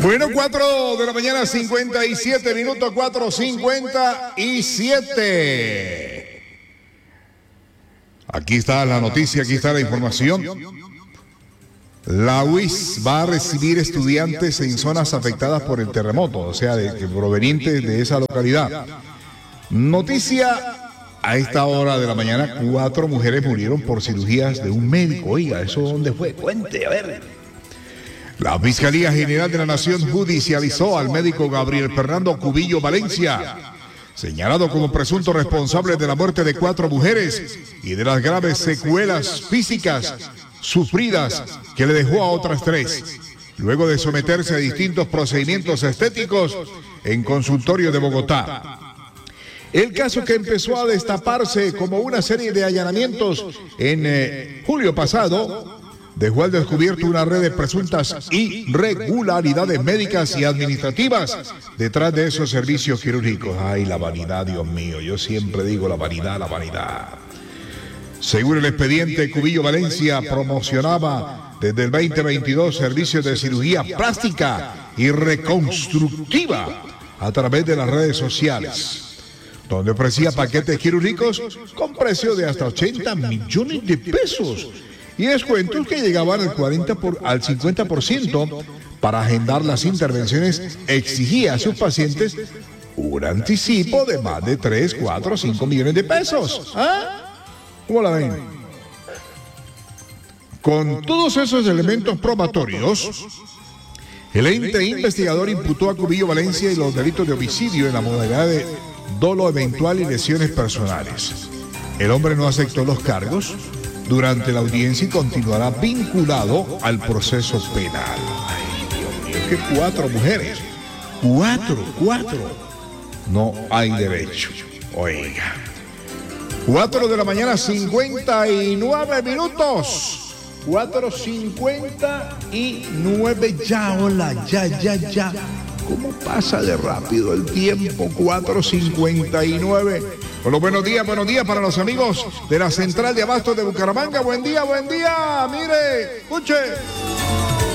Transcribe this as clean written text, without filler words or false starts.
Bueno, 4 de la mañana, 57 minutos, 4:57. Aquí está la noticia, aquí está la información. La UIS va a recibir estudiantes en zonas afectadas por el terremoto, o sea, provenientes de esa localidad. Noticia a esta hora de la mañana: 4 mujeres murieron por cirugías de un médico. Oiga, ¿eso dónde fue? Cuente, a ver. La Fiscalía General de la Nación judicializó al médico Gabriel Fernando Cubillo Valencia, señalado como presunto responsable de la muerte de 4 mujeres y de las graves secuelas físicas sufridas que le dejó a otras 3, luego de someterse a distintos procedimientos estéticos en consultorio de Bogotá. El caso, que empezó a destaparse como una serie de allanamientos en julio pasado, dejó al descubierto una red de presuntas irregularidades médicas y administrativas detrás de esos servicios quirúrgicos. Ay, la vanidad, Dios mío, yo siempre digo la vanidad, la vanidad. Según el expediente, Cubillo Valencia promocionaba desde el 2022 servicios de cirugía plástica y reconstructiva a través de las redes sociales, donde ofrecía paquetes quirúrgicos con precio de hasta 80 millones de pesos y descuentos que llegaban al 50%. Para agendar las intervenciones exigía a sus pacientes un anticipo de más de 3, 4, 5 millones de pesos. ¿Ah? ¿Cómo la ven? Con todos esos elementos probatorios, el ente investigador imputó a Cubillo Valencia y los delitos de homicidio en la modalidad de dolo eventual y lesiones personales. El hombre no aceptó los cargos durante la audiencia y continuará vinculado al proceso penal. Ay, Dios mío, que 4 mujeres. 4. No hay derecho. Oiga. 4 de la mañana, 59 minutos. 4:59. Ya, hola, ya. ¿Cómo pasa de rápido el tiempo? 4:59. Bueno, buenos días para los amigos de la Central de Abastos de Bucaramanga. Buen día. Mire, escuche.